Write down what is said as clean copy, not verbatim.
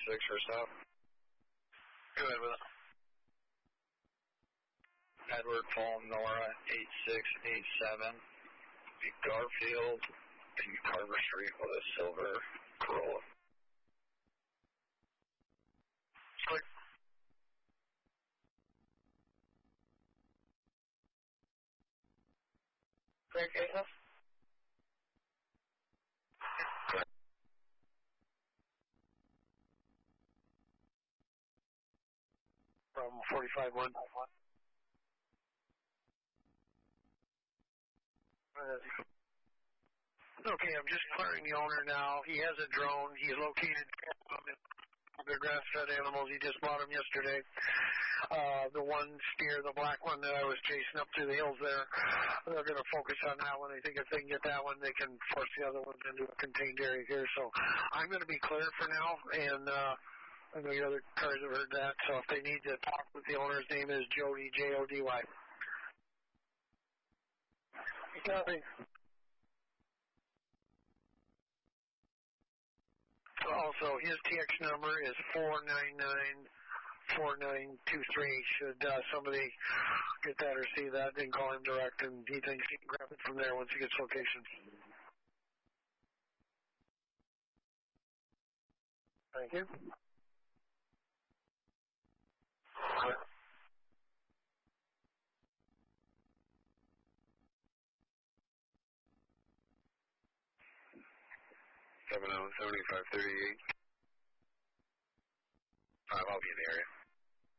86 or so. Go ahead with it. Edward Paul Nora 8687. Garfield in Carver Street with a silver Corolla. Click. Greg Asos? Correct. From 45-1. Okay, I'm just clearing the owner now. He has a drone. He's located the grass-fed animals. He just bought them yesterday. The one steer, the black one that I was chasing up through the hills there, they're going to focus on that one. I think if they can get that one, they can force the other ones into a contained area here. So I'm going to be clear for now, and I know your other cars have heard that. So if they need to talk with the owner, his name is Jody, Jody. Copy. Also, his TX number is 499-4923. Should somebody get that or see that, then call him direct, and he thinks he can grab it from there once he gets location. Thank you. 70-7538. I'll be in the area.